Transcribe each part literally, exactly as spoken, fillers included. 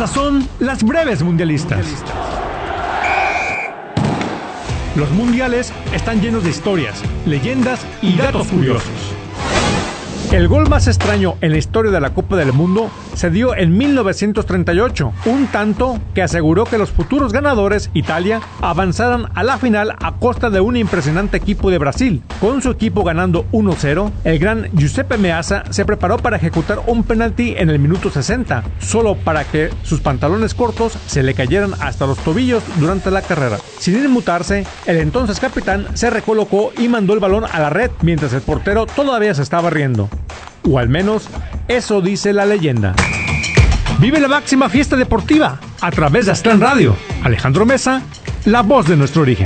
Estas son las breves mundialistas. Los mundiales están llenos de historias, leyendas y datos curiosos. El gol más extraño en la historia de la Copa del Mundo se dio en mil novecientos treinta y ocho, un tanto que aseguró que los futuros ganadores, Italia, avanzaran a la final a costa de un impresionante equipo de Brasil. Con su equipo ganando uno cero, el gran Giuseppe Meazza se preparó para ejecutar un penalti en el minuto sesenta, solo para que sus pantalones cortos se le cayeran hasta los tobillos durante la carrera. Sin inmutarse, el entonces capitán se recolocó y mandó el balón a la red, mientras el portero todavía se estaba riendo. O al menos, eso dice la leyenda. Vive la máxima fiesta deportiva a través de Aztlán Radio. Alejandro Mesa, la voz de nuestro origen.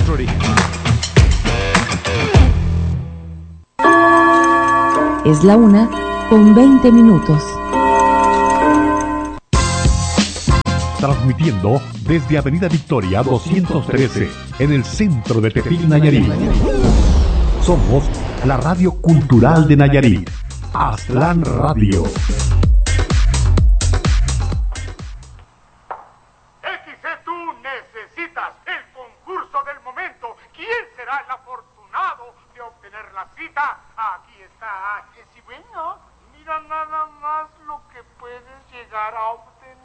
Es la una con veinte minutos. Transmitiendo desde Avenida Victoria doscientos trece, en el centro de Tepic, Nayarit. Somos la radio cultural de Nayarit. Aztlán Radio. X E, tú necesitas el concurso del momento. ¿Quién será el afortunado de obtener la cita? Aquí está H. Y bueno, mira nada más lo que puedes llegar a obtener.